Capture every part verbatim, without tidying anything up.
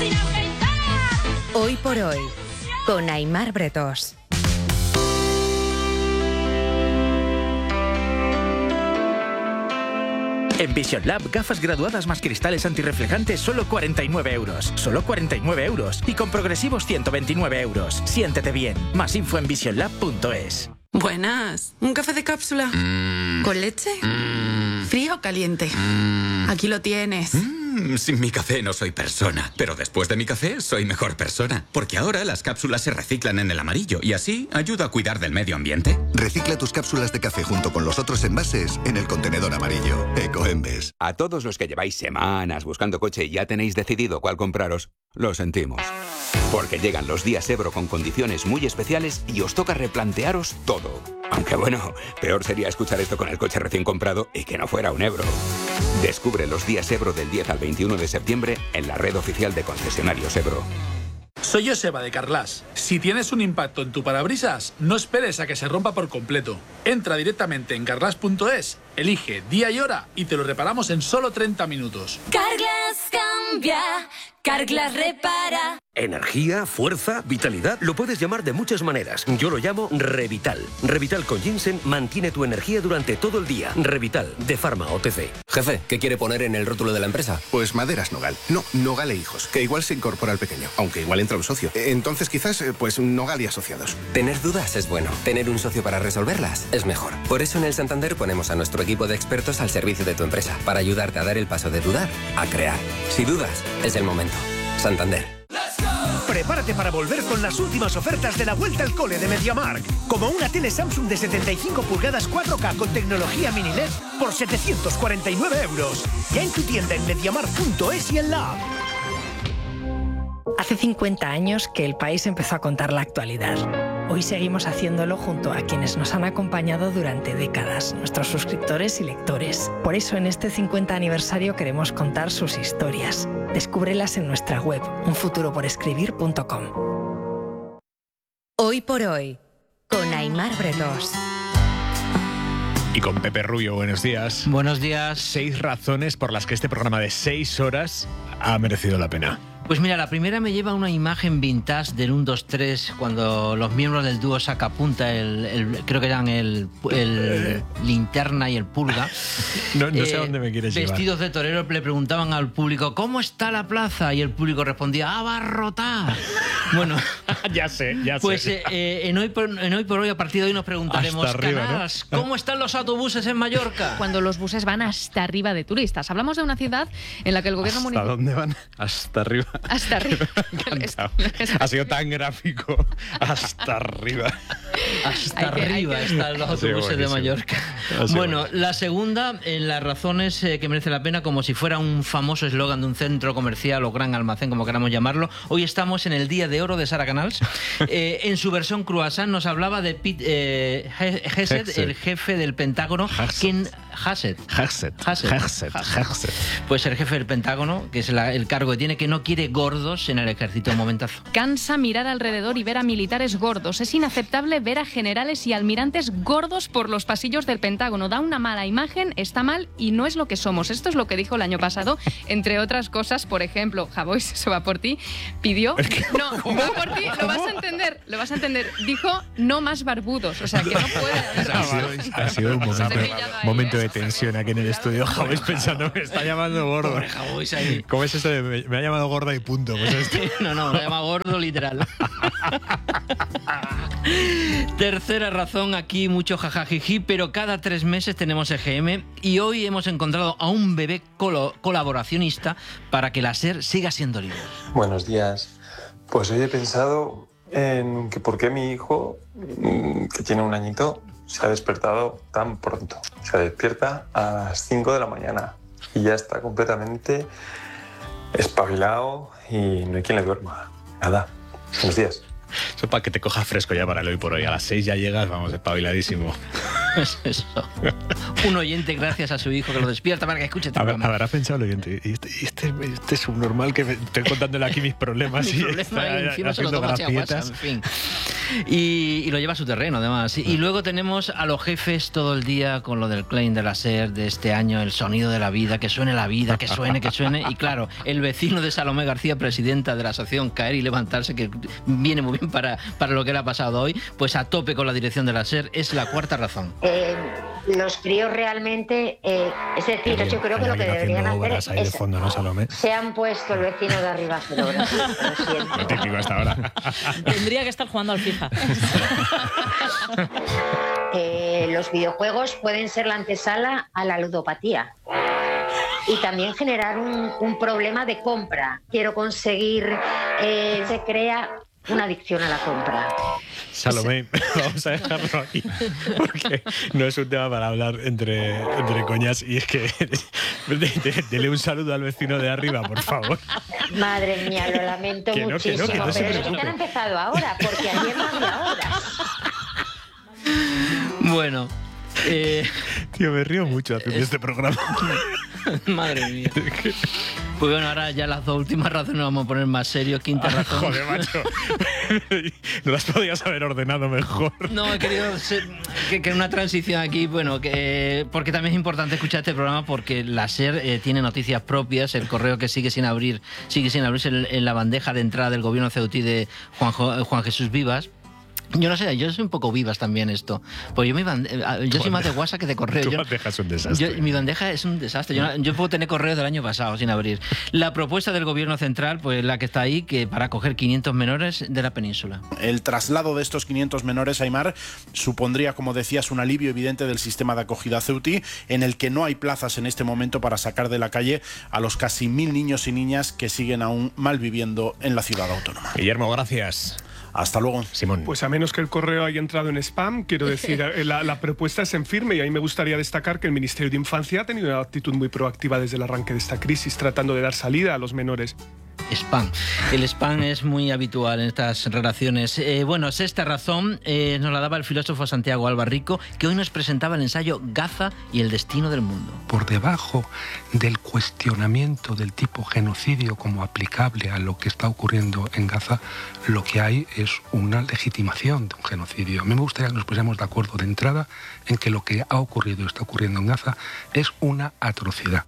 sin afeitar. Hoy por hoy, con Aimar Bretos. En Vision Lab, gafas graduadas más cristales antirreflejantes, solo cuarenta y nueve euros. Solo cuarenta y nueve euros. Y con progresivos, ciento veintinueve euros. Siéntete bien. Más info en vision lab punto es. Buenas. ¿Un café de cápsula? Mm. ¿Con leche? Mm. ¿Frío o caliente? Mm. Aquí lo tienes. Mm. Sin mi café no soy persona, pero después de mi café soy mejor persona. Porque ahora las cápsulas se reciclan en el amarillo y así ayuda a cuidar del medio ambiente. Recicla tus cápsulas de café junto con los otros envases en el contenedor amarillo. Ecoembes. A todos los que lleváis semanas buscando coche y ya tenéis decidido cuál compraros, lo sentimos. Porque llegan los días Ebro con condiciones muy especiales y os toca replantearos todo. Aunque bueno, peor sería escuchar esto con el coche recién comprado y que no fuera un Ebro. Descubre los días Ebro del diez al veintiuno de septiembre en la red oficial de concesionarios Ebro. Soy Joseba de Carglass. Si tienes un impacto en tu parabrisas, no esperes a que se rompa por completo. Entra directamente en carglass punto es, elige día y hora y te lo reparamos en solo treinta minutos. Carglass cambia, Carglass repara. Energía, fuerza, vitalidad, lo puedes llamar de muchas maneras. Yo lo llamo Revital. Revital con ginseng mantiene tu energía durante todo el día. Revital, de Pharma O T C. Jefe, ¿qué quiere poner en el rótulo de la empresa? Pues Maderas Nogal. No, Nogal e Hijos, que igual se incorpora al pequeño, aunque igual entra un socio. Entonces quizás, pues Nogal y Asociados. Tener dudas es bueno. Tener un socio para resolverlas es mejor. Por eso en el Santander ponemos a nuestro equipo de expertos al servicio de tu empresa, para ayudarte a dar el paso de dudar a crear. Si dudas, es el momento. Santander. Prepárate para volver con las últimas ofertas de la vuelta al cole de MediaMarkt. Como una tele Samsung de setenta y cinco pulgadas cuatro K con tecnología mini L E D por setecientos cuarenta y nueve euros. Ya en tu tienda en mediamarkt punto es y en la app. Hace cincuenta años que el país empezó a contar la actualidad. Hoy seguimos haciéndolo junto a quienes nos han acompañado durante décadas, nuestros suscriptores y lectores. Por eso en este cincuenta aniversario queremos contar sus historias. Descúbrelas en nuestra web, un futuro por escribir punto com. Hoy por hoy, con Aimar Bretos. Y con Pepe Rubio, buenos días. Buenos días. Seis razones por las que este programa de seis horas ha merecido la pena. Pues mira, la primera me lleva una imagen vintage del uno, dos, tres, cuando los miembros del dúo Sacapunta, el, el, creo que eran el, el Linterna y el Pulga. No, no sé eh, a dónde me quieres vestidos llevar. Vestidos de torero le preguntaban al público, ¿cómo está la plaza? Y el público respondía, ¡abarrotada! Bueno, ya sé, ya pues, sé. Pues eh, en, hoy por, en Hoy por Hoy, a partir de hoy, nos preguntaremos, hasta arriba, Canals, ¿no? ¿cómo están los autobuses en Mallorca? Cuando los buses van hasta arriba de turistas. Hablamos de una ciudad en la que el gobierno ¿Hasta municipal... dónde van? Hasta arriba. Hasta arriba. Ha sido tan gráfico. Hasta arriba. Hasta Hay que- arriba hay que- están los autobuses de Mallorca. Bueno, la segunda, en las razones eh, que merece la pena, como si fuera un famoso eslogan de un centro comercial o gran almacén, como queramos llamarlo. Hoy estamos en el Día de Oro de Sara Canals. Eh, en su versión croissant nos hablaba de Pete eh, Hegseth, Hegseth. el jefe del Pentágono. Quien, Hegseth. Hegseth. Hegseth. Hegseth. Pues el jefe del Pentágono, que es la- el cargo que tiene, que no quiere gordos en el ejército. Un momentazo. Cansa mirar alrededor y ver a militares gordos. Es inaceptable ver a generales y almirantes gordos por los pasillos del Pentágono. Da una mala imagen, está mal y no es lo que somos. Esto es lo que dijo el año pasado. Entre otras cosas, por ejemplo, Javois, se va por ti, pidió... No, va por ti, lo vas a entender, lo vas a entender. Dijo no más barbudos, o sea que no puede haber... Ha sido, ha sido un momento, momento de tensión aquí en el estudio. Javois pensando, me está llamando gordo. Pobre Javois ahí. ¿Cómo es esto de me, me ha llamado gorda y punto? Pues esto. No, no, lo llama gordo literal. Tercera razón, aquí mucho jajajiji, pero cada tres meses tenemos E G M y hoy hemos encontrado a un bebé colo- colaboracionista para que la SER siga siendo libre. Buenos días. Pues hoy he pensado en que por qué mi hijo, que tiene un añito, se ha despertado tan pronto. Se despierta a las cinco de la mañana y ya está completamente espabilado y no hay quien le duerma. Nada. Buenos días. Eso para que te coja fresco ya para el hoy por hoy. A las seis ya llegas, vamos, espabiladísimo. Pues eso. Un oyente gracias a su hijo que lo despierta para que escuche este programa. Habrá pensado el oyente, y este, y este, este es un normal que me estoy contándole aquí mis problemas mis y problemas está y encima se lo haciendo toma así a WhatsApp, gracietas. en fin. Y, y lo lleva a su terreno, además. Y luego tenemos a los jefes todo el día con lo del claim de la SER de este año, el sonido de la vida, que suene la vida, que suene, que suene. Y claro, el vecino de Salomé García, presidenta de la asociación Caer y Levantarse, que viene muy bien para, para lo que le ha pasado hoy, pues a tope con la dirección de la SER, es la cuarta razón. Eh, los críos realmente, eh, es decir, yo creo que lo que deberían hacer es... Fondo, ¿no, Salomé? Se han puesto el vecino de arriba a hacer obras. Lo siento. No te digo hasta ahora. Tendría que estar jugando al FIFA. Eh, los videojuegos pueden ser la antesala a la ludopatía y también generar un, un problema de compra. Quiero conseguir, eh, se crea una adicción a la compra. Salomé, vamos a dejarlo aquí, porque no es un tema para hablar entre, entre coñas, y es que de, de, dele un saludo al vecino de arriba, por favor. Madre mía, lo lamento Que no, que muchísimo, no, que no se pero es preocupe. que han empezado ahora, porque ayer no había horas. Bueno, eh... tío, me río mucho haciendo este programa. Madre mía. Pues bueno, ahora ya las dos últimas razones nos vamos a poner más serios. Quinta razón. Joder, macho. No las podías haber ordenado mejor. No, he querido ser, que, que una transición aquí, bueno, que, porque también es importante escuchar este programa, porque la SER eh, tiene noticias propias, el correo que sigue sin abrir, sigue sin abrirse en, en la bandeja de entrada del gobierno ceutí de Juan, Juan Jesús Vivas. Yo no sé, yo soy un poco Vivas también esto. Pues yo, mi bande yo soy más de WhatsApp que de correo. Tu yo, bandeja es un desastre. Yo, mi bandeja es un desastre. Yo, no, yo puedo tener correos del año pasado sin abrir. La propuesta del gobierno central, pues la que está ahí, que para acoger quinientos menores de la península. El traslado de estos quinientos menores, Aimar, supondría, como decías, un alivio evidente del sistema de acogida ceutí, en el que no hay plazas en este momento para sacar de la calle a los casi mil niños y niñas que siguen aún malviviendo en la ciudad autónoma. Guillermo, gracias. Hasta luego. Simón. Pues a menos que el correo haya entrado en spam, quiero decir, la, la propuesta es en firme, y ahí me gustaría destacar que el Ministerio de Infancia ha tenido una actitud muy proactiva desde el arranque de esta crisis, tratando de dar salida a los menores. Spam. El spam es muy habitual en estas relaciones. Eh, bueno, sexta razón eh, nos la daba el filósofo Santiago Albarrico, que hoy nos presentaba el ensayo Gaza y el destino del mundo. Por debajo del cuestionamiento del tipo genocidio como aplicable a lo que está ocurriendo en Gaza, lo que hay es una legitimación de un genocidio. A mí me gustaría que nos pusiéramos de acuerdo de entrada en que lo que ha ocurrido y está ocurriendo en Gaza es una atrocidad.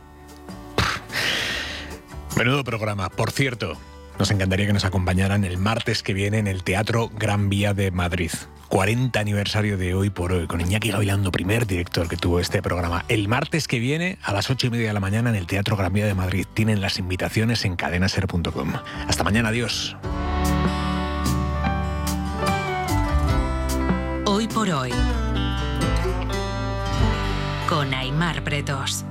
Menudo programa. Por cierto, nos encantaría que nos acompañaran el martes que viene en el Teatro Gran Vía de Madrid. cuarenta aniversario de Hoy por Hoy, con Iñaki Gavilando, primer director que tuvo este programa. El martes que viene, a las ocho y media de la mañana, en el Teatro Gran Vía de Madrid. Tienen las invitaciones en cadena ser punto com. Hasta mañana, adiós. Hoy por Hoy, con Aimar Bretos.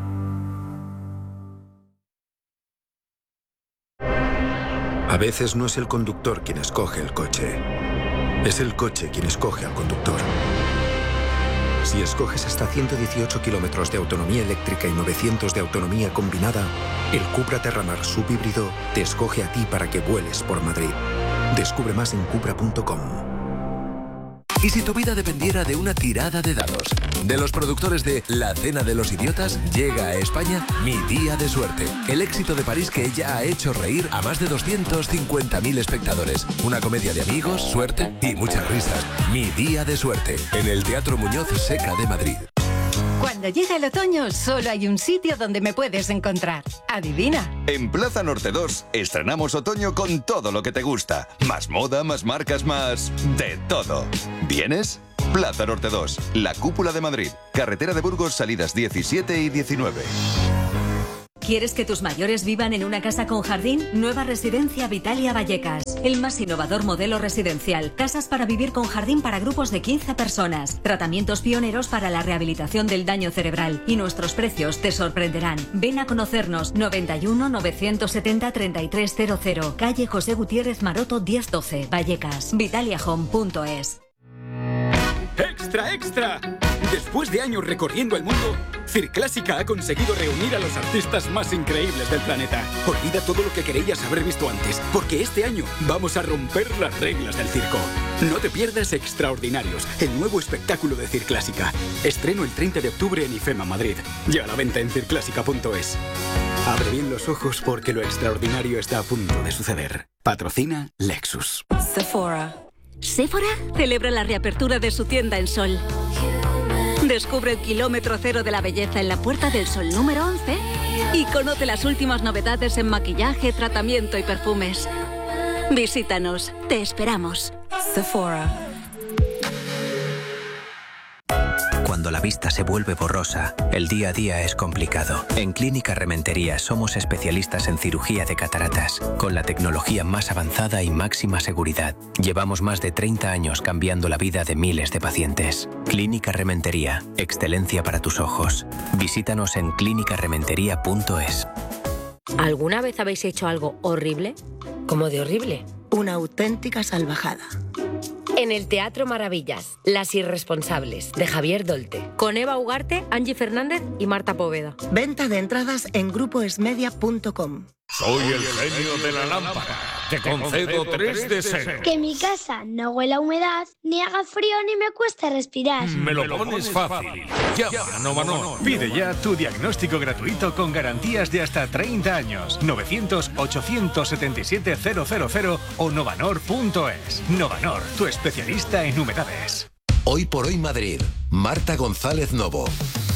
A veces no es el conductor quien escoge el coche, es el coche quien escoge al conductor. Si escoges hasta ciento dieciocho kilómetros de autonomía eléctrica y novecientos de autonomía combinada, el Cupra Terramar subhíbrido te escoge a ti para que vueles por Madrid. Descubre más en cupra punto com. ¿Y si tu vida dependiera de una tirada de dados? De los productores de La Cena de los Idiotas, llega a España Mi Día de Suerte. El éxito de París que ya ha hecho reír a más de doscientos cincuenta mil espectadores. Una comedia de amigos, suerte y muchas risas. Mi Día de Suerte, en el Teatro Muñoz Seca de Madrid. Cuando llega el otoño, solo hay un sitio donde me puedes encontrar. Adivina. En Plaza Norte dos estrenamos otoño con todo lo que te gusta. Más moda, más marcas, más... de todo. ¿Vienes? Plaza Norte dos, la cúpula de Madrid. Carretera de Burgos, salidas diecisiete y diecinueve. ¿Quieres que tus mayores vivan en una casa con jardín? Nueva residencia Vitalia Vallecas. El más innovador modelo residencial. Casas para vivir con jardín para grupos de quince personas. Tratamientos pioneros para la rehabilitación del daño cerebral. Y nuestros precios te sorprenderán. Ven a conocernos. noventa y uno, novecientos setenta, treinta y tres cero cero. Calle José Gutiérrez Maroto diez doce. Vallecas. vitaliahome punto es. ¡Extra, extra! Después de años recorriendo el mundo, Circlásica ha conseguido reunir a los artistas más increíbles del planeta. Olvida todo lo que creías haber visto antes, porque este año vamos a romper las reglas del circo. No te pierdas Extraordinarios, el nuevo espectáculo de Circlásica. Estreno el treinta de octubre en IFEMA Madrid. Ya a la venta en circlásica punto es. Abre bien los ojos porque lo extraordinario está a punto de suceder. Patrocina Lexus. Sephora. Sephora celebra la reapertura de su tienda en Sol. Descubre el kilómetro cero de la belleza en la Puerta del Sol número once y conoce las últimas novedades en maquillaje, tratamiento y perfumes. Visítanos, te esperamos. Sephora. Cuando la vista se vuelve borrosa, el día a día es complicado. En Clínica Rementería somos especialistas en cirugía de cataratas, con la tecnología más avanzada y máxima seguridad. Llevamos más de treinta años cambiando la vida de miles de pacientes. Clínica Rementería, excelencia para tus ojos. Visítanos en clínica rementería punto es. ¿Alguna vez habéis hecho algo horrible? ¿Cómo de horrible? Una auténtica salvajada. En el Teatro Maravillas, Las Irresponsables, de Javier Dolte, con Eva Ugarte, Angie Fernández y Marta Poveda. Venta de entradas en grupo esmedia punto com. Soy el genio de la lámpara. Te concedo tres deseos. Que mi casa no huela a humedad, ni haga frío, ni me cueste respirar. Me lo pones fácil. Llama a Novanor. Pide ya tu diagnóstico gratuito con garantías de hasta treinta años. novecientos, ochocientos setenta y siete, cero cero cero o novanor punto es. Novanor, tu especialista en humedades. Hoy por hoy Madrid. Marta González Novo.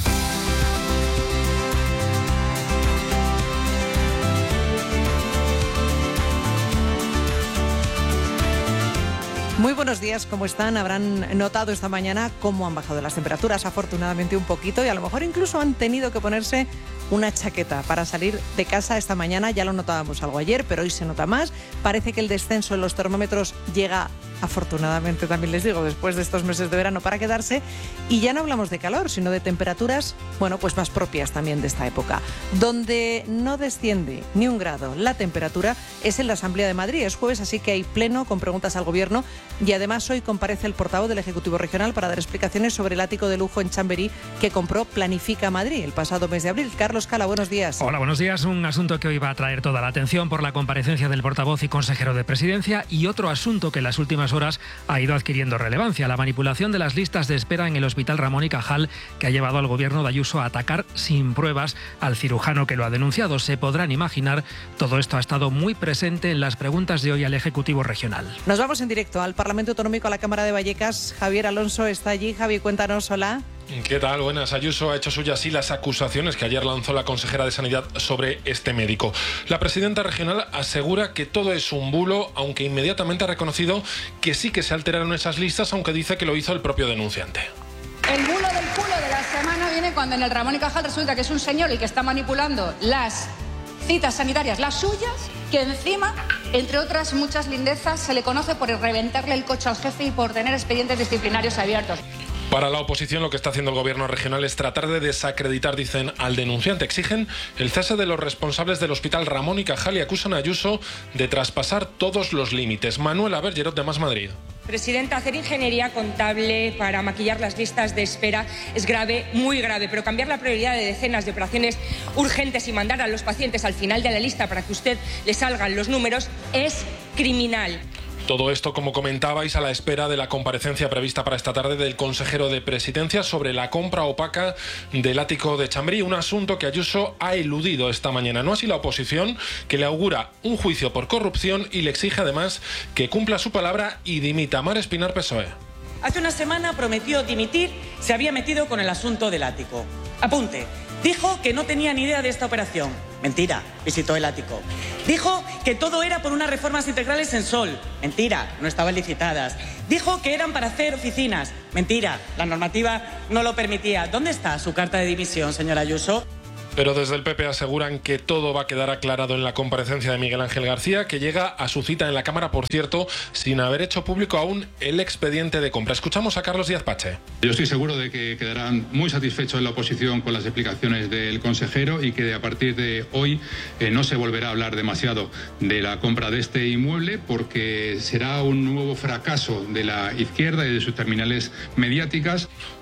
Muy buenos días, ¿cómo están? Habrán notado esta mañana cómo han bajado las temperaturas, afortunadamente un poquito, y a lo mejor incluso han tenido que ponerse una chaqueta para salir de casa esta mañana. Ya lo notábamos algo ayer, pero hoy se nota más. Parece que el descenso en los termómetros llega, afortunadamente también les digo, después de estos meses de verano para quedarse. Y ya no hablamos de calor, sino de temperaturas, bueno, pues más propias también de esta época. Donde no desciende ni un grado la temperatura es en la Asamblea de Madrid. Es jueves, así que hay pleno con preguntas al Gobierno. Y además hoy comparece el portavoz del Ejecutivo Regional para dar explicaciones sobre el ático de lujo en Chamberí que compró Planifica Madrid el pasado mes de abril. Carlos Cala, buenos días. Hola, buenos días. Un asunto que hoy va a traer toda la atención por la comparecencia del portavoz y consejero de Presidencia, y otro asunto que en las últimas horas ha ido adquiriendo relevancia: la manipulación de las listas de espera en el Hospital Ramón y Cajal, que ha llevado al Gobierno de Ayuso a atacar sin pruebas al cirujano que lo ha denunciado. Se podrán imaginar, todo esto ha estado muy presente en las preguntas de hoy al Ejecutivo Regional. Nos vamos en directo al Parlamento Autonómico, a la Cámara de Vallecas. Javier Alonso está allí. Javi, cuéntanos, hola. ¿Qué tal? Buenas. Ayuso ha hecho suyas sí las acusaciones que ayer lanzó la consejera de Sanidad sobre este médico. La presidenta regional asegura que todo es un bulo, aunque inmediatamente ha reconocido que sí que se alteraron esas listas, aunque dice que lo hizo el propio denunciante. El bulo del culo de la semana viene cuando en el Ramón y Cajal resulta que es un señor el que está manipulando las citas sanitarias, las suyas, que encima, entre otras muchas lindezas, se le conoce por reventarle el coche al jefe y por tener expedientes disciplinarios abiertos. Para la oposición, lo que está haciendo el gobierno regional es tratar de desacreditar, dicen, al denunciante. Exigen el cese de los responsables del Hospital Ramón y Cajal y acusan a Ayuso de traspasar todos los límites. Manuela Bergerot, de Más Madrid. Presidenta, hacer ingeniería contable para maquillar las listas de espera es grave, muy grave, pero cambiar la prioridad de decenas de operaciones urgentes y mandar a los pacientes al final de la lista para que usted le salgan los números es criminal. Todo esto, como comentabais, a la espera de la comparecencia prevista para esta tarde del consejero de Presidencia sobre la compra opaca del ático de Chamberí, un asunto que Ayuso ha eludido esta mañana. No así la oposición, que le augura un juicio por corrupción y le exige además que cumpla su palabra y dimita. Mar Espinar, P S O E. Hace una semana prometió dimitir, se había metido con el asunto del ático. Apunte. Dijo que no tenía ni idea de esta operación. Mentira, visitó el ático. Dijo que todo era por unas reformas integrales en Sol. Mentira, no estaban licitadas. Dijo que eran para hacer oficinas. Mentira, la normativa no lo permitía. ¿Dónde está su carta de dimisión, señora Ayuso? Pero desde el P P aseguran que todo va a quedar aclarado en la comparecencia de Miguel Ángel García, que llega a su cita en la Cámara, por cierto, sin haber hecho público aún el expediente de compra. Escuchamos a Carlos Díaz Pache. Yo estoy seguro de que quedarán muy satisfechos en la oposición con las explicaciones del consejero y que a partir de hoy eh, no se volverá a hablar demasiado de la compra de este inmueble, porque será un nuevo fracaso de la izquierda y de sus terminales mediáticas.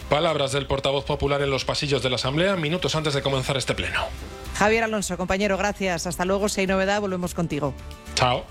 Palabras del portavoz popular en los pasillos de la Asamblea minutos antes de comenzar este pleno. Javier Alonso, compañero, gracias. Hasta luego. Si hay novedad, volvemos contigo. Chao.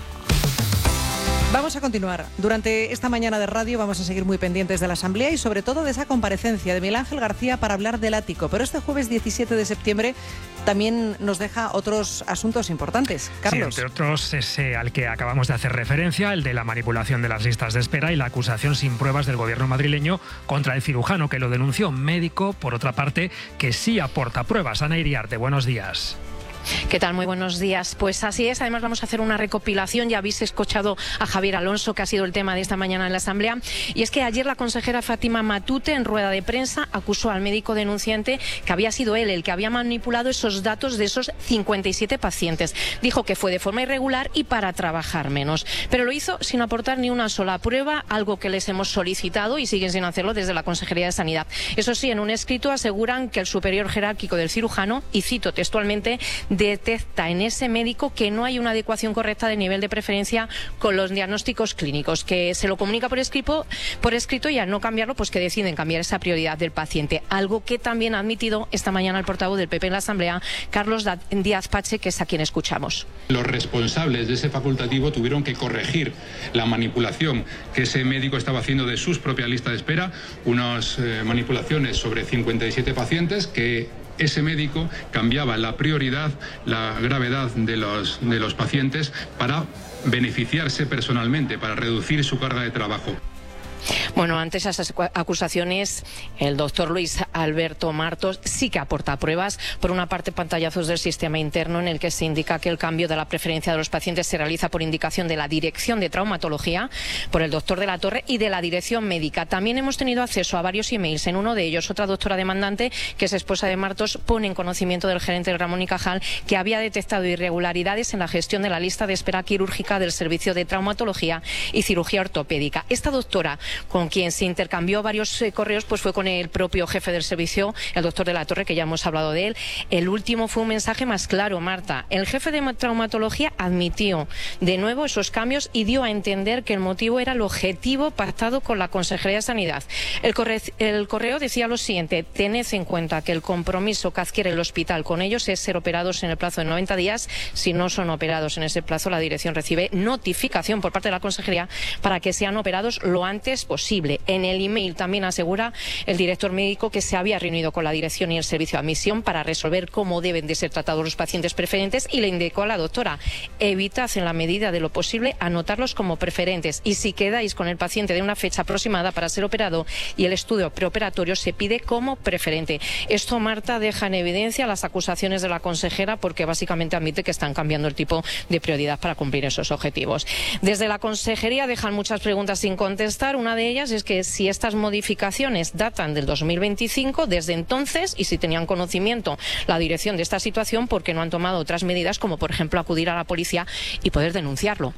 Vamos a continuar. Durante esta mañana de radio vamos a seguir muy pendientes de la Asamblea y sobre todo de esa comparecencia de Miguel Ángel García para hablar del ático. Pero este jueves diecisiete de septiembre también nos deja otros asuntos importantes. Carlos. Sí, entre otros ese al que acabamos de hacer referencia, el de la manipulación de las listas de espera y la acusación sin pruebas del gobierno madrileño contra el cirujano que lo denunció. Médico, por otra parte, que sí aporta pruebas. Ana Iriarte, buenos días. ¿Qué tal? Muy buenos días. Pues así es. Además vamos a hacer una recopilación. Ya habéis escuchado a Javier Alonso, que ha sido el tema de esta mañana en la Asamblea. Y es que ayer la consejera Fátima Matute, en rueda de prensa, acusó al médico denunciante que había sido él el que había manipulado esos datos de esos cincuenta y siete pacientes. Dijo que fue de forma irregular y para trabajar menos. Pero lo hizo sin aportar ni una sola prueba, algo que les hemos solicitado y siguen sin hacerlo desde la Consejería de Sanidad. Eso sí, en un escrito aseguran que el superior jerárquico del cirujano, y cito textualmente, detecta en ese médico que no hay una adecuación correcta de nivel de preferencia con los diagnósticos clínicos, que se lo comunica por escrito, por escrito y al no cambiarlo, pues que deciden cambiar esa prioridad del paciente. Algo que también ha admitido esta mañana el portavoz del P P en la Asamblea, Carlos Díaz Pache, que es a quien escuchamos. Los responsables de ese facultativo tuvieron que corregir la manipulación que ese médico estaba haciendo de sus propias listas de espera, unas eh, manipulaciones sobre cincuenta y siete pacientes que ese médico cambiaba la prioridad, la gravedad de los, de los pacientes para beneficiarse personalmente, para reducir su carga de trabajo. Bueno, ante esas acusaciones, el doctor Luis Alberto Martos sí que aporta pruebas. Por una parte, pantallazos del sistema interno en el que se indica que el cambio de la preferencia de los pacientes se realiza por indicación de la Dirección de Traumatología, por el doctor de la Torre y de la Dirección Médica. También hemos tenido acceso a varios emails. En uno de ellos, otra doctora demandante, que es esposa de Martos, pone en conocimiento del gerente Ramón y Cajal que había detectado irregularidades en la gestión de la lista de espera quirúrgica del servicio de traumatología y cirugía ortopédica. Esta doctora, con quien se intercambió varios eh, correos, pues fue con el propio jefe del servicio, el doctor de la Torre, que ya hemos hablado de él. El último fue un mensaje más claro, Marta. El jefe de traumatología admitió de nuevo esos cambios y dio a entender que el motivo era el objetivo pactado con la Consejería de Sanidad. El, corre el correo decía lo siguiente: tened en cuenta que el compromiso que adquiere el hospital con ellos es ser operados en el plazo de noventa días. Si no son operados en ese plazo, la dirección recibe notificación por parte de la Consejería para que sean operados lo antes posible. En el email también asegura el director médico que se había reunido con la dirección y el servicio de admisión para resolver cómo deben de ser tratados los pacientes preferentes y le indicó a la doctora: evitad en la medida de lo posible anotarlos como preferentes y si quedáis con el paciente de una fecha aproximada para ser operado y el estudio preoperatorio se pide como preferente. Esto, Marta, deja en evidencia las acusaciones de la consejera porque básicamente admite que están cambiando el tipo de prioridad para cumplir esos objetivos. Desde la consejería dejan muchas preguntas sin contestar. Una de ellas es que si estas modificaciones datan del dos mil veinticinco, desde entonces, y si tenían conocimiento la dirección de esta situación, ¿por qué no han tomado otras medidas, como por ejemplo acudir a la policía y poder denunciarlo?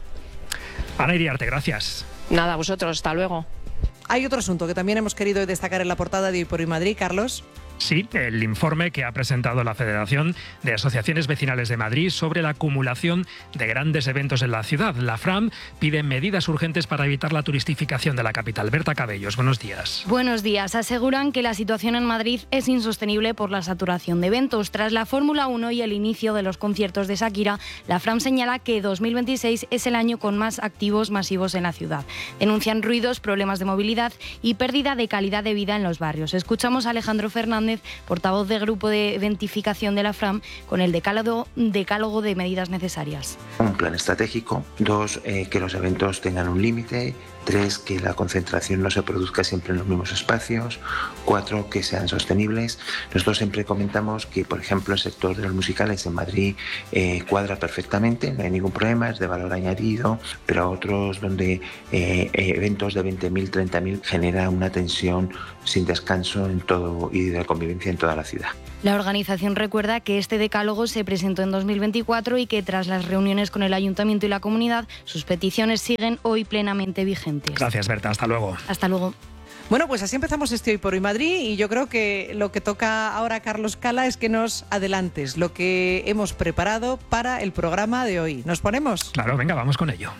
Ana Iriarte, gracias. Nada, a vosotros, hasta luego. Hay otro asunto que también hemos querido destacar en la portada de Hoy por Hoy Madrid, Carlos. Sí, el informe que ha presentado la Federación de Asociaciones Vecinales de Madrid sobre la acumulación de grandes eventos en la ciudad. La Fram pide medidas urgentes para evitar la turistificación de la capital. Berta Cabellos, buenos días. Buenos días. Aseguran que la situación en Madrid es insostenible por la saturación de eventos. Tras la Fórmula uno y el inicio de los conciertos de Shakira, la Fram señala que dos mil veintiséis es el año con más activos masivos en la ciudad. Denuncian ruidos, problemas de movilidad y pérdida de calidad de vida en los barrios. Escuchamos a Alejandro Fernández, portavoz del Grupo de Identificación de la Fram, con el decálogo, decálogo de medidas necesarias. Un plan estratégico. Dos, eh, que los eventos tengan un límite. Tres, que la concentración no se produzca siempre en los mismos espacios. Cuatro, que sean sostenibles. Nosotros siempre comentamos que, por ejemplo, el sector de los musicales en Madrid eh, cuadra perfectamente, no hay ningún problema, es de valor añadido, pero otros donde eh, eventos de veinte mil, treinta mil genera una tensión sin descanso en todo y de convivencia en toda la ciudad. La organización recuerda que este decálogo se presentó en dos mil veinticuatro y que tras las reuniones con el Ayuntamiento y la comunidad, sus peticiones siguen hoy plenamente vigentes. Gracias, Berta. Hasta luego. Hasta luego. Bueno, pues así empezamos este Hoy por Hoy Madrid y yo creo que lo que toca ahora, Carlos Cala, es que nos adelantes lo que hemos preparado para el programa de hoy. ¿Nos ponemos? Claro, venga, vamos con ello.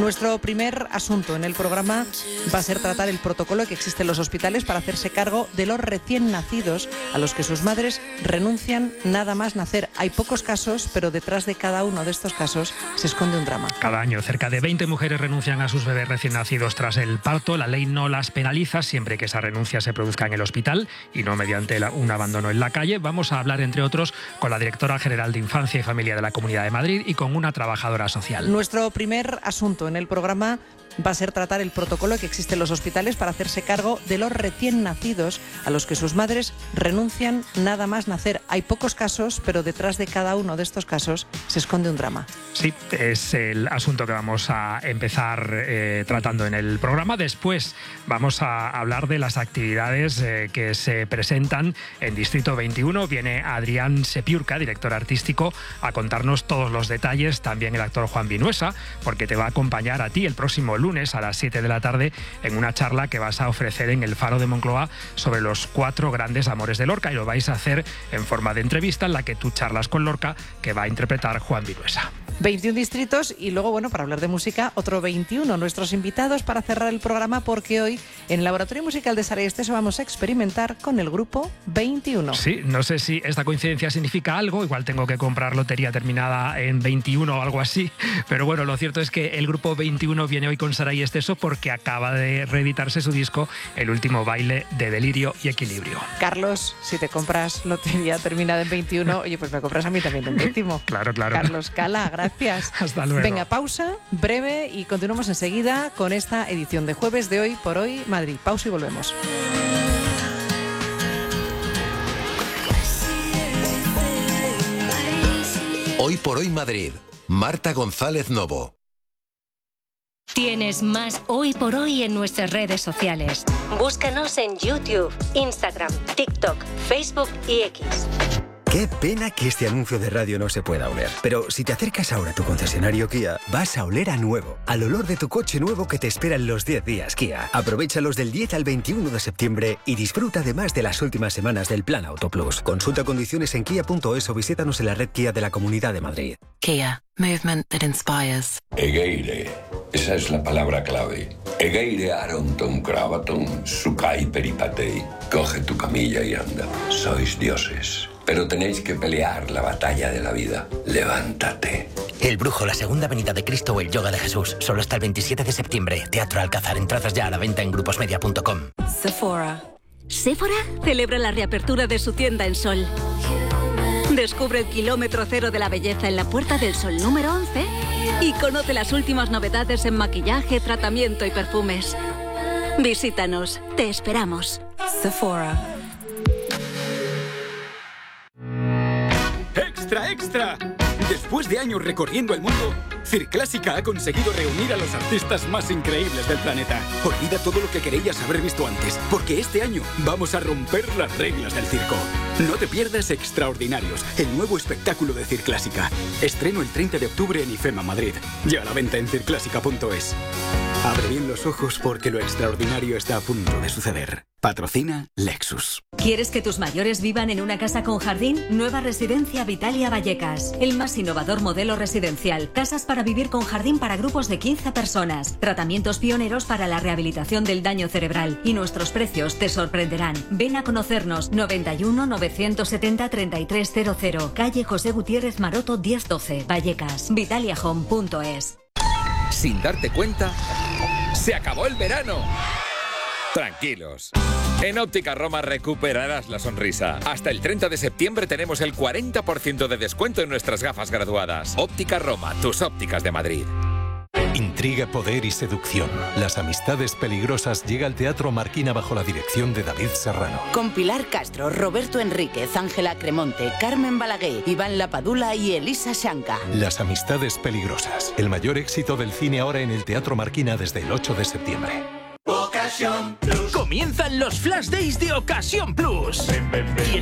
Nuestro primer asunto en el programa va a ser tratar el protocolo que existe en los hospitales para hacerse cargo de los recién nacidos a los que sus madres renuncian nada más nacer. Hay pocos casos, pero detrás de cada uno de estos casos se esconde un drama. Cada año cerca de veinte mujeres renuncian a sus bebés recién nacidos tras el parto. La ley no las penaliza siempre que esa renuncia se produzca en el hospital y no mediante la, un abandono en la calle. Vamos a hablar, entre otros, con la directora general de Infancia y Familia de la Comunidad de Madrid y con una trabajadora social. Nuestro primer asunto en el programa va a ser tratar el protocolo que existe en los hospitales para hacerse cargo de los recién nacidos a los que sus madres renuncian nada más nacer. Hay pocos casos, pero detrás de cada uno de estos casos se esconde un drama. Sí, es el asunto que vamos a empezar eh, tratando en el programa. Después vamos a hablar de las actividades eh, que se presentan en Distrito veintiuno. Viene Adrián Sepiurca, director artístico, a contarnos todos los detalles. También el actor Juan Vinuesa, porque te va a acompañar a ti el próximo lunes a las siete de la tarde en una charla que vas a ofrecer en el Faro de Moncloa sobre los cuatro grandes amores de Lorca, y lo vais a hacer en forma de entrevista en la que tú charlas con Lorca, que va a interpretar Juan Vinuesa. veintiún distritos y luego, bueno, para hablar de música, otro veintiuno. Nuestros invitados para cerrar el programa, porque hoy en el Laboratorio Musical de Sara y Esteso vamos a experimentar con el grupo veintiuno. Sí, no sé si esta coincidencia significa algo, igual tengo que comprar lotería terminada en veintiuno o algo así, pero bueno, lo cierto es que el grupo veintiuno viene hoy con Sara y Esteso porque acaba de reeditarse su disco El último baile de delirio y equilibrio. Carlos, si te compras lotería terminada en veintiuno, oye, pues me compras a mí también en décimo. Claro, claro. Carlos Cala, gracias. Hasta luego. Venga, pausa breve y continuamos enseguida con esta edición de jueves de Hoy por Hoy Madrid. Pausa y volvemos. Hoy por Hoy Madrid. Marta González Novo. Tienes más Hoy por Hoy en nuestras redes sociales. Búscanos en YouTube, Instagram, TikTok, Facebook y X. Qué pena que este anuncio de radio no se pueda oler. Pero si te acercas ahora a tu concesionario Kia, vas a oler a nuevo. Al olor de tu coche nuevo que te espera en los diez días Kia. Aprovéchalos del diez al veintiuno de septiembre y disfruta además de las últimas semanas del Plan Auto Plus. Consulta condiciones en kia punto es o visítanos en la red Kia de la Comunidad de Madrid. Kia. Movement that inspires. Egeire. Esa es la palabra clave. Egeire aronton cravaton sukai peripatei. Coge tu camilla y anda. Sois dioses. Pero tenéis que pelear la batalla de la vida. Levántate. El Brujo, la segunda venida de Cristo o el Yoga de Jesús. Solo hasta el veintisiete de septiembre. Teatro Alcázar. Entradas ya a la venta en gruposmedia punto com. Sephora. Sephora celebra la reapertura de su tienda en Sol. Descubre el kilómetro cero de la belleza en la Puerta del Sol número once y conoce las últimas novedades en maquillaje, tratamiento y perfumes. Visítanos. Te esperamos. Sephora. ¡Extra, extra! Después de años recorriendo el mundo, Circlásica ha conseguido reunir a los artistas más increíbles del planeta. Olvida todo lo que querías haber visto antes, porque este año vamos a romper las reglas del circo. No te pierdas Extraordinarios, el nuevo espectáculo de Circlásica. Estreno el treinta de octubre en IFEMA Madrid. Ya a la venta en circlásica punto es. Abre bien los ojos porque lo extraordinario está a punto de suceder. Patrocina Lexus. ¿Quieres que tus mayores vivan en una casa con jardín? Nueva Residencia Vitalia Vallecas. El más innovador modelo residencial. Casas para vivir con jardín para grupos de quince personas. Tratamientos pioneros para la rehabilitación del daño cerebral. Y nuestros precios te sorprenderán. Ven a conocernos. noventa y uno, novecientos setenta, treinta y tres cero cero. Calle José Gutiérrez Maroto diez doce. Vallecas. Vitalia Home punto es. Sin darte cuenta, se acabó el verano. Tranquilos. En Óptica Roma recuperarás la sonrisa. Hasta el treinta de septiembre tenemos el cuarenta por ciento de descuento en nuestras gafas graduadas. Óptica Roma, tus ópticas de Madrid. Intriga, poder y seducción. Las amistades peligrosas llega al Teatro Marquina bajo la dirección de David Serrano. Con Pilar Castro, Roberto Enríquez, Ángela Cremonte, Carmen Balaguer, Iván Lapadula y Elisa Shanka. Las amistades peligrosas. El mayor éxito del cine ahora en el Teatro Marquina desde el ocho de septiembre. Ocasión Plus. Comienzan los Flash Days de Ocasión Plus. Ven, ven, ven.